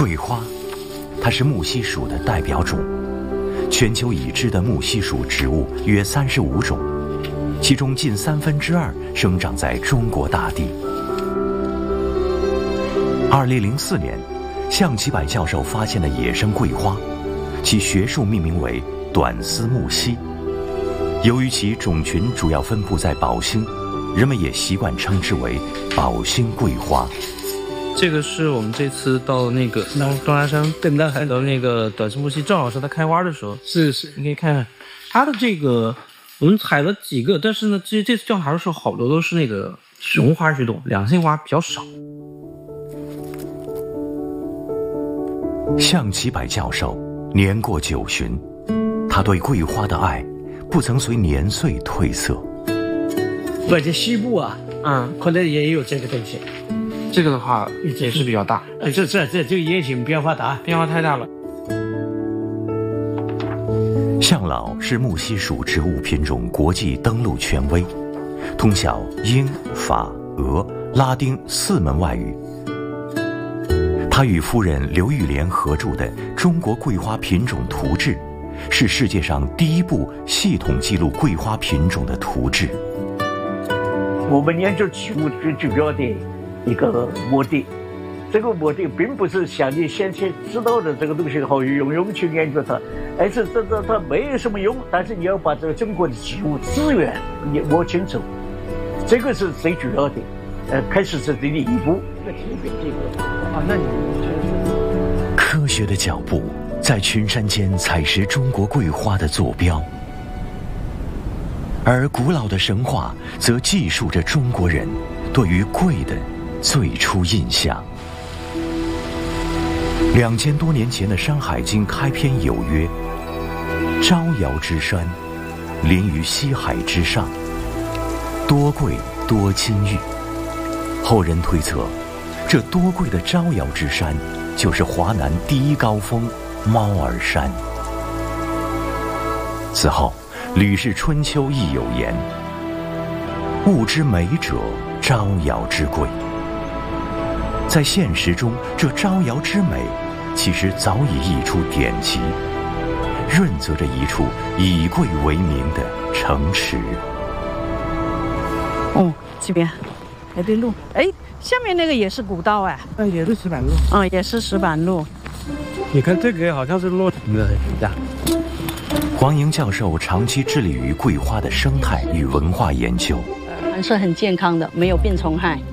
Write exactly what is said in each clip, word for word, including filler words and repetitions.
桂花，它是木犀属的代表种。全球已知的木犀属植物约三十五种，其中近三分之二生长在中国大地。二零零四年，向其柏教授发现了野生桂花，其学术命名为短丝木犀。由于其种群主要分布在宝兴，人们也习惯称之为宝兴桂花。 这个是我们这次到那个东拉山对面海的那个短丝木犀，正好是它开花的时候。是是，你可以看看它的这个，我们采了几个，但是呢，这这次调查的时候，好多都是那个雄花居多，两性花比较少。 向其柏教授年过九旬，他对桂花的爱不曾随年岁褪色。 而且西部啊，嗯，可能也有这个东西。 这个的话也是比较大， 哎，这这这这个叶形变化大， 变化太大了。 向老是木犀属植物品种国际登录权威，通晓英、法、俄、拉丁四门外语。他与夫人刘玉莲合著的《中国桂花品种图志》，是世界上第一部系统记录桂花品种的图志。 我们研究植物最主要的一个目的，这个目的并不是像你先前知道的这个东西好有用去研究它，而是这这它没有什么用，但是你要把这个中国的植物资源你摸清楚，这个是最主要的。呃，开始是第一步。啊，那你科学的脚步在群山间采食中国桂花的坐标，而古老的神话则记述着中国人对于桂的最初印象。两千多年前的《山海经》开篇有曰：“招摇之山，临于西海之上，多桂多金玉。”后人推测，这多桂的招摇之山，就是华南第一高峰猫儿山。此后，《吕氏春秋》亦有言：“物之美者，招摇之贵。”在现实中，这招摇之美，其实早已溢出典籍，润泽着一处以桂为名的城池。 哦，这边还得路，哎，下面那个也是古道哎， 哎，也是石板路， 嗯，也是石板路。 你看这个好像是落成的，这样。 黄莹教授长期致力于桂花的生态与文化研究， 还是很健康的，没有病虫害。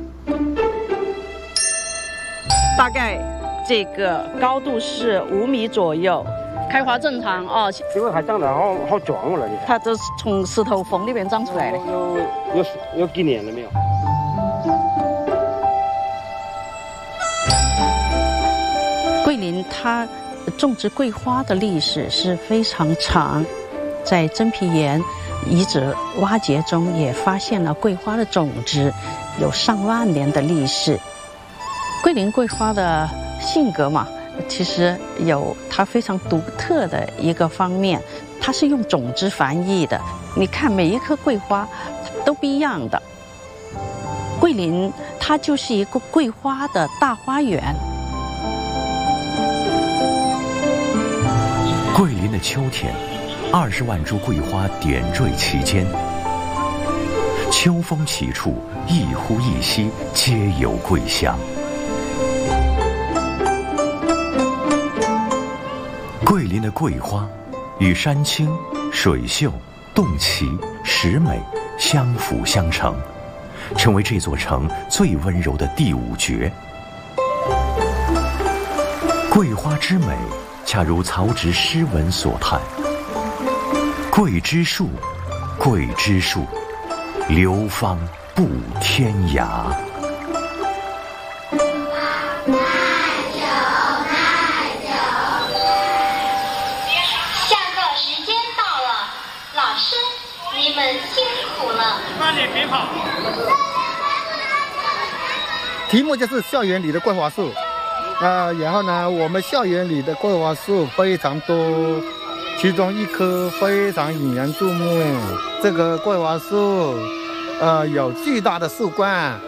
大概这个高度是五米左右，开花正常哦。 这个还长得好好壮了，你看。 它这是从石头缝里面长出来的。 有有有几年了没有？ 桂林它种植桂花的历史是非常长，在真皮岩遗址挖掘中也发现了桂花的种子，有上万年的历史。桂林桂花的性格嘛，其实有它非常独特的一个方面，它是用种子繁育的。你看每一棵桂花都不一样的。桂林它就是一个桂花的大花园。 桂林的秋天，二十万株桂花点缀其间，秋风起处，一呼一吸皆有桂香。桂林的桂花与山青、水秀、洞奇、石美相辅相成，成为这座城最温柔的第五绝。桂花之美，恰如曹植诗文所叹：“桂之树，桂之树，流芳布天涯。” 题目就是校园里的桂花树，呃，然后呢，我们校园里的桂花树非常多，其中一棵非常引人注目。这个桂花树，呃，有巨大的树冠，